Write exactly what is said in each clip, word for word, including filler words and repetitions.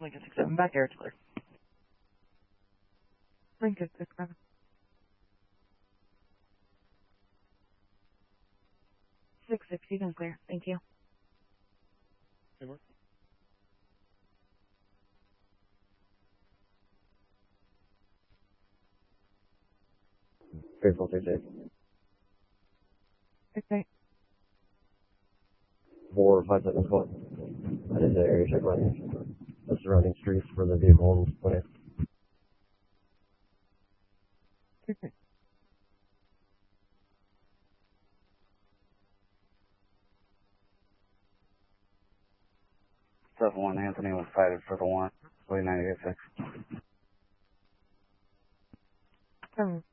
Lincoln six seven back, air clear. Lincoln six seven. six sixty, done clear. Thank you. Faithful six eight. six eight. four five seven foot. That is the area check running. The surrounding streets for the vehicle and clinic. six eight. seven one Anthony was cited for the warrant. Wait nine eight six. seven.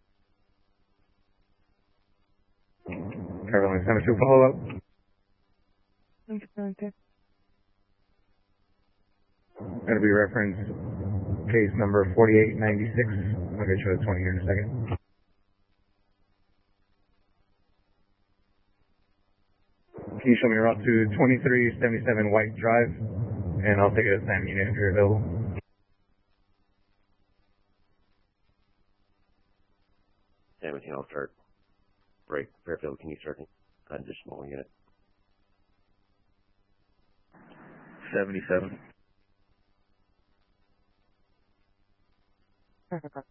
Caravan seven two follow up. Lincoln seven two. That'll be reference case number forty-eight ninety-six. I'll get you a twenty here in a second. Can you show me your route to twenty-three seventy-seven White Drive? And I'll take it as Sam unit if you're available. seventeen, I'll start. Break. Fairfield, can you start additional unit? seventy-seven. Perfect.